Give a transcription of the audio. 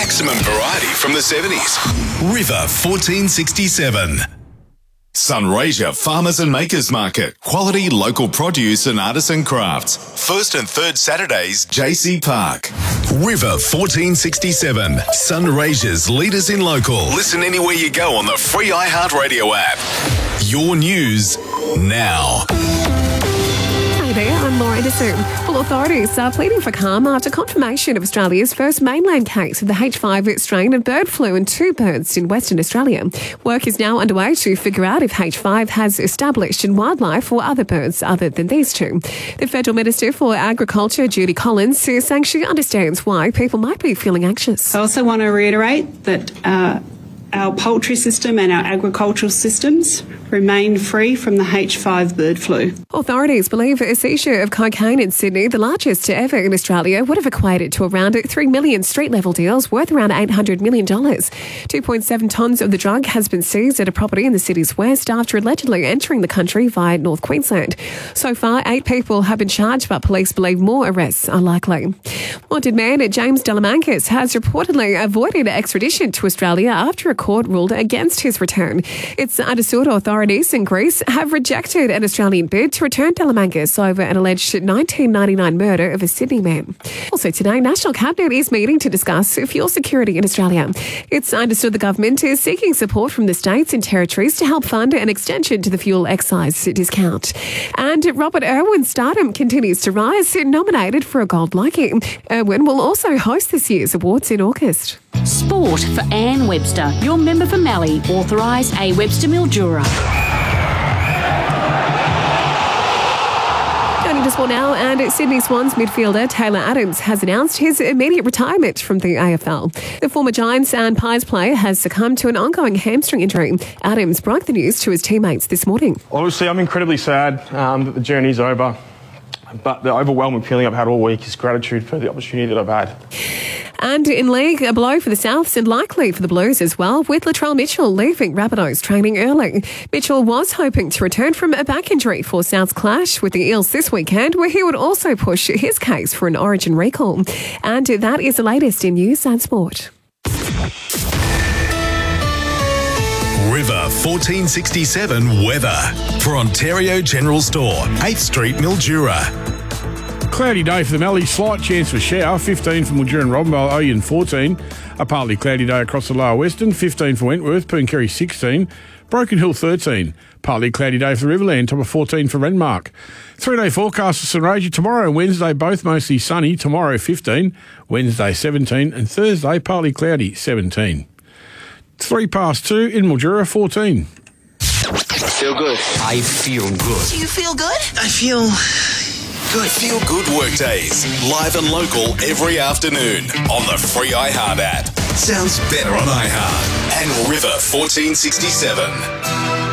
Maximum variety from the 70s. River 1467. Sunraysia Farmers and Makers Market. Quality local produce and artisan crafts. First and third Saturdays, JC Park. River 1467. Sunraysia's leaders in local. Listen anywhere you go on the free iHeartRadio app. Your news now. Hi there, I'm Laura Anderson. Well, authorities are pleading for calm after confirmation of Australia's first mainland case of the H5 strain of bird flu in 2 birds in Western Australia. Work is now underway to figure out if H5 has established in wildlife or other birds other than these 2. The Federal Minister for Agriculture, Judy Collins, is saying she understands why people might be feeling anxious. I also want to reiterate that our poultry system and our agricultural systems remain free from the H5 bird flu. Authorities believe a seizure of cocaine in Sydney, the largest ever in Australia, would have equated to around 3 million street-level deals worth around $800 million. 2.7 tonnes of the drug has been seized at a property in the city's west after allegedly entering the country via North Queensland. So far, 8 people have been charged, but police believe more arrests are likely. Wanted man James Delamankis has reportedly avoided extradition to Australia after a court ruled against his return. It's understood authorities in Greece have rejected an Australian bid to return Delamankis over an alleged 1999 murder of a Sydney man. Also today, National Cabinet is meeting to discuss fuel security in Australia. It's understood the government is seeking support from the states and territories to help fund an extension to the fuel excise discount. And Robert Irwin's stardom continues to rise, nominated for a Gold Logie. Irwin will also host this year's awards in August. Sport for Anne Webster, your member for Mallee, authorised A. Webster Mildura. Turning to sport now, and Sydney Swans midfielder Taylor Adams has announced his immediate retirement from the AFL. The former Giants and Pies player has succumbed to an ongoing hamstring injury. Adams broke the news to his teammates this morning. Obviously, I'm incredibly sad that the journey's over, but the overwhelming feeling I've had all week is gratitude for the opportunity that I've had. And in league, a blow for the Souths and likely for the Blues as well, with Latrell Mitchell leaving Rabbitohs training early. Mitchell was hoping to return from a back injury for South's clash with the Eels this weekend, where he would also push his case for an Origin recall. And that is the latest in news and sport. River 1467 weather for Ontario General Store, 8th Street, Mildura. Cloudy day for the Mallee, slight chance for shower, 15 for Mildura and Robinvale, Oyen 14. A partly cloudy day across the lower western, 15 for Wentworth, Pooncarie 16. Broken Hill 13. Partly cloudy day for the Riverland, top of 14 for Renmark. 3-day forecast for Sunraysia tomorrow and Wednesday, both mostly sunny, tomorrow 15, Wednesday 17 and Thursday partly cloudy, 17. 2:03 in Mildura, 14. Feel good. I feel good. Do you feel good? I feel good. Feel Good Workdays, live and local every afternoon on the free iHeart app. Sounds better on iHeart. And River 1467.